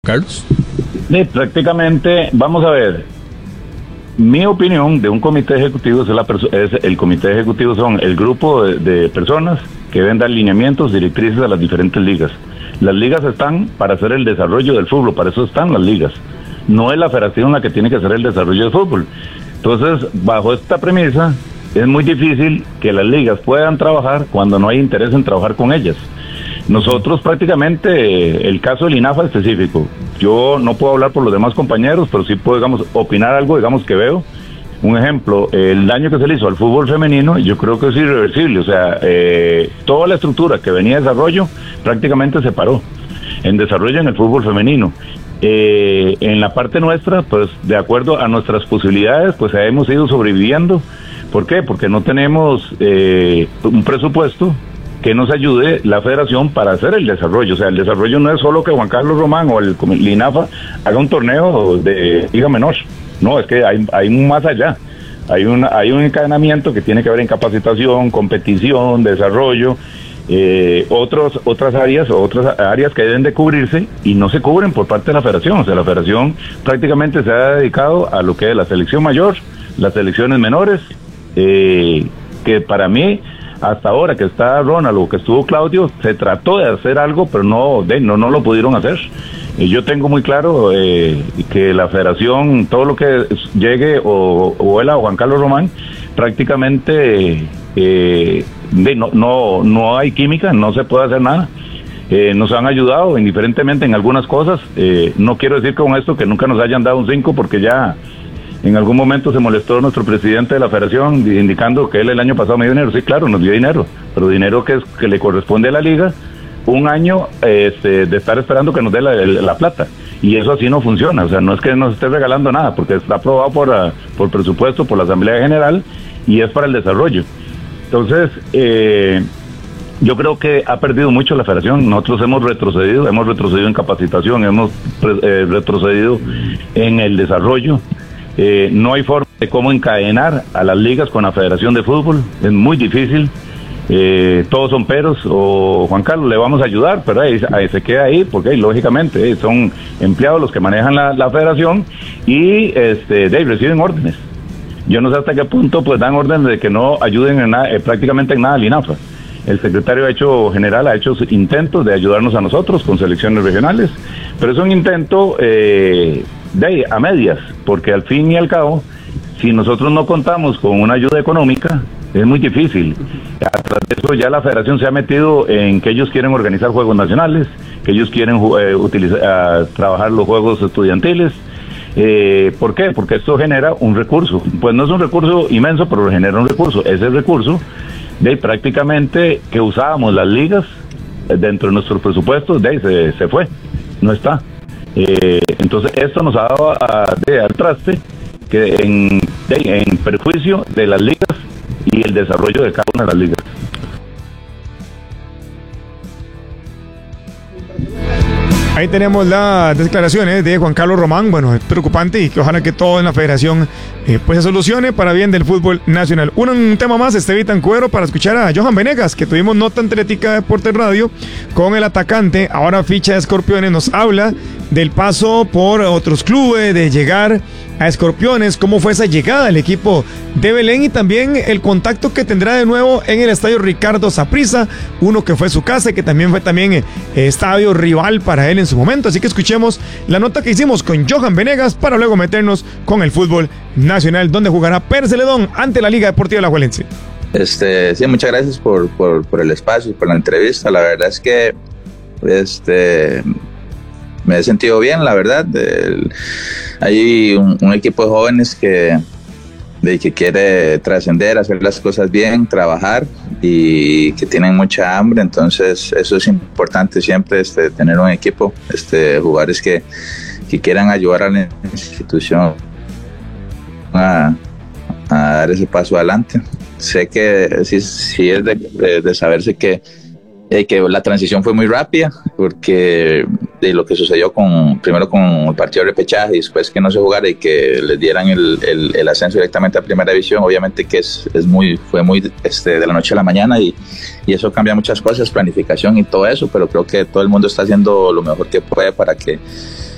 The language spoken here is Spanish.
Carlos. Sí, prácticamente, vamos a ver, mi opinión de un comité ejecutivo es el comité ejecutivo son el grupo de personas que deben dar lineamientos, directrices a las diferentes ligas. Las ligas están para hacer el desarrollo del fútbol, para eso están las ligas. No es la federación la que tiene que hacer el desarrollo del fútbol. Entonces, bajo esta premisa, es muy difícil que las ligas puedan trabajar cuando no hay interés en trabajar con ellas. Nosotros prácticamente, el caso del INAFA específico, yo no puedo hablar por los demás compañeros, pero sí puedo, digamos, opinar algo, digamos, que veo. Un ejemplo, el daño que se le hizo al fútbol femenino, yo creo que es irreversible, o sea, toda la estructura que venía de desarrollo prácticamente se paró en desarrollo en el fútbol femenino. En la parte nuestra, pues de acuerdo a nuestras posibilidades, pues hemos ido sobreviviendo. ¿Por qué? Porque no tenemos un presupuesto que nos ayude la federación para hacer el desarrollo. O sea, el desarrollo no es solo que Juan Carlos Román o el INAFA haga un torneo de liga menor. No, es que hay más allá. Hay un encadenamiento que tiene que ver en capacitación, competición, desarrollo, otras áreas que deben de cubrirse y no se cubren por parte de la federación. O sea, la federación prácticamente se ha dedicado a lo que es la selección mayor, las selecciones menores, que para mí, hasta ahora que está Ronald o que estuvo Claudio, se trató de hacer algo, pero no lo pudieron hacer. Y yo tengo muy claro que la federación, todo lo que llegue o él o Juan Carlos Román, prácticamente no hay química, no se puede hacer nada. Nos han ayudado indiferentemente en algunas cosas. No quiero decir con esto que nunca nos hayan dado un 5, porque ya en algún momento se molestó nuestro presidente de la federación indicando que él el año pasado me dio dinero. Sí, claro, nos dio dinero, pero dinero que le corresponde a la liga un año de estar esperando que nos dé la plata. Y eso así no funciona. O sea, no es que nos esté regalando nada, porque está aprobado por presupuesto, por la Asamblea General, y es para el desarrollo. Entonces, yo creo que ha perdido mucho la federación. Nosotros hemos retrocedido en capacitación, hemos retrocedido en el desarrollo. No hay forma de cómo encadenar a las ligas con la Federación de Fútbol, es muy difícil. Todos son peros, o Juan Carlos, le vamos a ayudar, pero ahí se queda ahí, porque lógicamente son empleados los que manejan la federación y reciben órdenes. Yo no sé hasta qué punto pues dan órdenes de que no ayuden en nada, prácticamente en nada al INAFA. El secretario general ha hecho intentos de ayudarnos a nosotros con selecciones regionales, pero es un intento a medias, porque al fin y al cabo, si nosotros no contamos con una ayuda económica, es muy difícil. Tras de eso ya la federación se ha metido en que ellos quieren organizar juegos nacionales, que ellos quieren trabajar los juegos estudiantiles. ¿Por qué? Porque esto genera un recurso. Pues no es un recurso inmenso, pero genera un recurso. Ese recurso prácticamente que usábamos las ligas dentro de nuestros presupuestos, se fue, no está. Entonces esto nos ha dado al traste que en perjuicio de las ligas y el desarrollo de cada una de las ligas. Ahí tenemos las declaraciones de Juan Carlos Román. Bueno, es preocupante y que ojalá que todo en la federación pues se solucione para bien del fútbol nacional. Un tema más, Estevitan Cuero, para escuchar a Johan Venegas, que tuvimos nota atlética de Deportes Radio con el atacante, ahora ficha de Escorpiones. Nos habla del paso por otros clubes, de llegar a Escorpiones, cómo fue esa llegada al equipo de Belén y también el contacto que tendrá de nuevo en el estadio Ricardo Saprissa, uno que fue su casa y que también fue estadio rival para él en su momento. Así que escuchemos la nota que hicimos con Johan Venegas para luego meternos con el fútbol nacional, donde jugará Perceledón ante la Liga Deportiva Alajuelense. Sí, muchas gracias por el espacio y por la entrevista. La verdad es que me he sentido bien, la verdad. Hay un equipo de jóvenes que quiere trascender, hacer las cosas bien, trabajar y que tienen mucha hambre. Entonces eso es importante siempre, tener un equipo, jugadores que quieran ayudar a la institución a dar ese paso adelante. Sé que sí es de saberse que la transición fue muy rápida, porque de lo que sucedió primero con el partido de repechaje y después que no se jugara y que les dieran el ascenso directamente a primera división, obviamente que fue muy de la noche a la mañana y eso cambia muchas cosas, planificación y todo eso, pero creo que todo el mundo está haciendo lo mejor que puede para que